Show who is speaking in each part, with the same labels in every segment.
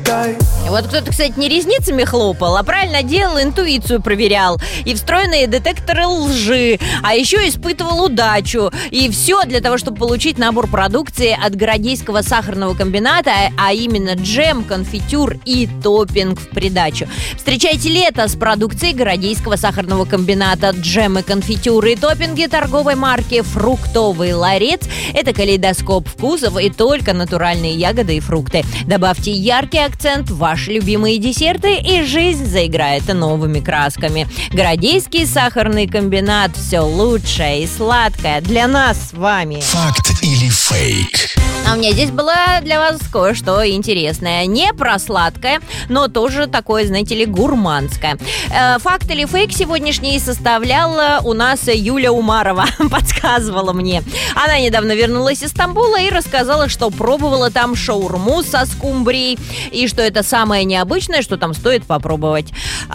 Speaker 1: дай.
Speaker 2: Вот кто-то, кстати, не ресницами хлопал, а правильно делал, интуицию проверял. И встроенные детекторы лжи. А еще испытывал удачу. И все для того, чтобы получить набор продукции от Городейского сахарного комбината, а именно джем, конфитюр и топпинг в придачу. Встречайте лето с продукцией Городейского сахарного комбината. Джемы, конфитюры и топпинги торговой марки «Фруктовый ларец». Это калейдоскоп вкусов и только натуральные ягоды и фрукты. Добавьте яркий акцент в ваши любимые десерты, и жизнь заиграет новыми красками. Городейский сахарный комбинат. Все лучшее и сладкое для нас с вами.
Speaker 3: Факт или фейк?
Speaker 2: А у меня здесь было для вас кое-что интересное. Не про сладкое, но тоже такое, знаете ли, гурманское. Факт или фейк сегодняшний составляла у нас Юля Умарова. Подсказывала мне. Она недавно вернулась из Стамбула и рассказала, что пробовала там шаурму со скумбрией, и что это самое необычное, что там стоит попробовать.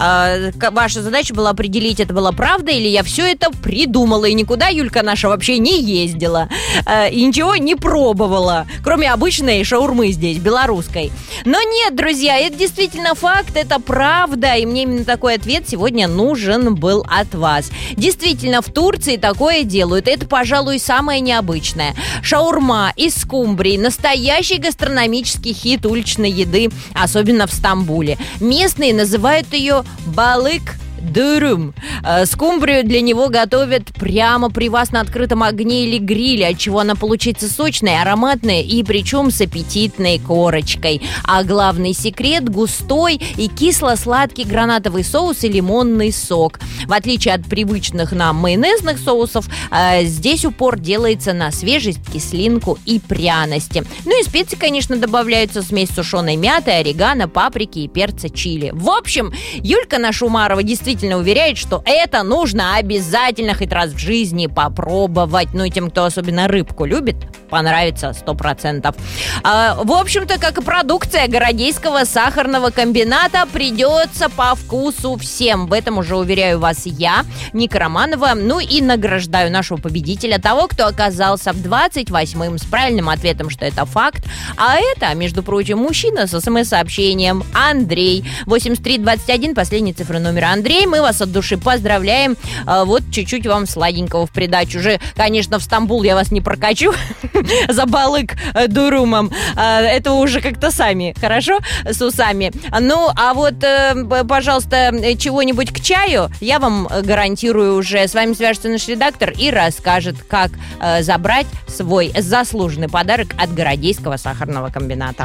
Speaker 2: Ваша задача была определить, это была правда или я все это придумала, и никуда Юлька наша вообще не ездила и ничего не пробовала, кроме обычной шаурмы здесь, белорусской. Но нет, друзья, это действительно факт, это правда, и мне именно такой ответ сегодня нужен был от вас. Действительно, в Турции такое делают, это, пожалуй, самое необычное. Шаурма из скумбрии, настоящий гастрономический хит уличной еды, особенно в Стамбуле. Местные называют ее балык дырым. Скумбрию для него готовят прямо при вас на открытом огне или гриле, отчего она получится сочной, ароматной и причем с аппетитной корочкой. А главный секрет – густой и кисло-сладкий гранатовый соус и лимонный сок. В отличие от привычных нам майонезных соусов, здесь упор делается на свежесть, кислинку и пряности. Ну и специи, конечно, добавляются: смесь сушеной мяты, орегано, паприки и перца чили. В общем, Юлька наша Умарова действительно уверяет, что это нужно обязательно хоть раз в жизни попробовать. Ну и тем, кто особенно рыбку любит, понравится 100%. В общем-то, как и продукция Городейского сахарного комбината, придется по вкусу всем. В этом уже уверяю вас я, Ника Романова. Ну и награждаю нашего победителя, того, кто оказался 28-м с правильным ответом, что это факт. А это, между прочим, мужчина с СМС-сообщением Андрей. 8321, последние цифры номера. Андрей, мы вас от души поздравляем. Вот чуть-чуть вам сладенького в придачу. Уже, конечно, в Стамбул я вас не прокачу за балык дурумом. Это уже как-то сами, хорошо? С усами. Ну, а вот, пожалуйста, чего-нибудь к чаю я вам гарантирую уже. С вами свяжется наш редактор и расскажет, как забрать свой заслуженный подарок от Городейского сахарного комбината.